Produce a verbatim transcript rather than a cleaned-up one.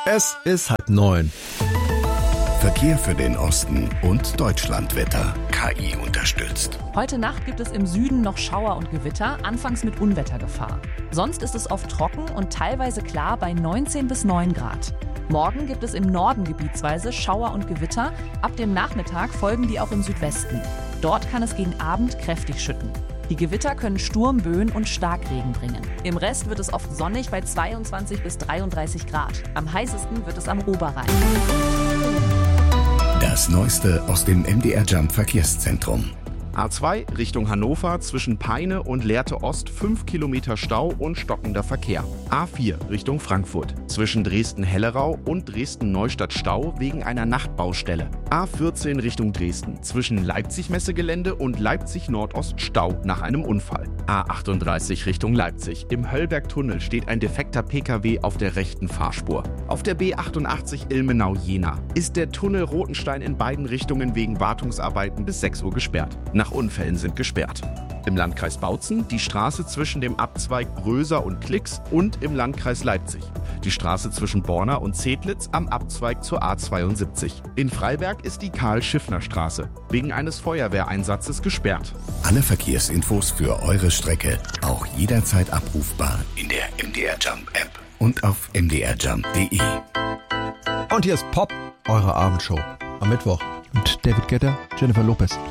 Es ist halb neun. Verkehr für den Osten und Deutschlandwetter. K I unterstützt. Heute Nacht gibt es im Süden noch Schauer und Gewitter, anfangs mit Unwettergefahr. Sonst ist es oft trocken und teilweise klar bei neunzehn bis neun Grad. Morgen gibt es im Norden gebietsweise Schauer und Gewitter. Ab dem Nachmittag folgen die auch im Südwesten. Dort kann es gegen Abend kräftig schütten. Die Gewitter können Sturmböen und Starkregen bringen. Im Rest wird es oft sonnig bei zweiundzwanzig bis dreiunddreißig Grad. Am heißesten wird es am Oberrhein. Das Neueste aus dem M D R Jump Verkehrszentrum. A zwei Richtung Hannover zwischen Peine und Lehrte Ost fünf Kilometer Stau und stockender Verkehr. A vier Richtung Frankfurt zwischen Dresden-Hellerau und Dresden-Neustadt Stau wegen einer Nachtbaustelle. A vierzehn Richtung Dresden zwischen Leipzig-Messegelände und Leipzig-Nordost Stau nach einem Unfall. A achtunddreißig Richtung Leipzig. Im Höllbergtunnel steht ein defekter P K W auf der rechten Fahrspur. Auf der B achtundachtzig Ilmenau-Jena ist der Tunnel Rotenstein in beiden Richtungen wegen Wartungsarbeiten bis sechs Uhr gesperrt. Nach Unfällen sind gesperrt. Im Landkreis Bautzen die Straße zwischen dem Abzweig Röser und Klix und im Landkreis Leipzig. Die Straße zwischen Borna und Zedlitz am Abzweig zur A zweiundsiebzig. In Freiberg ist die Karl-Schiffner-Straße wegen eines Feuerwehreinsatzes gesperrt. Alle Verkehrsinfos für eure Strecke auch jederzeit abrufbar in der M D R Jump App und auf m d r jump punkt d e. Und hier ist Pop, eure Abendshow. Am Mittwoch. Und David Guetta, Jennifer Lopez.